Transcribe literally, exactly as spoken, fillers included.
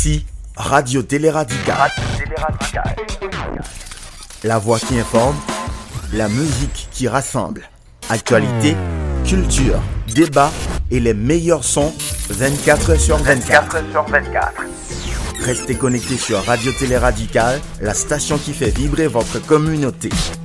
Ici, Radio Télé Radical. Radio Télé Radical. La voix qui informe, la musique qui rassemble. Actualité, culture, débat et les meilleurs sons vingt-quatre heures sur vingt-quatre. vingt-quatre sur vingt-quatre. Restez connectés sur Radio Télé Radical, la station qui fait vibrer votre communauté.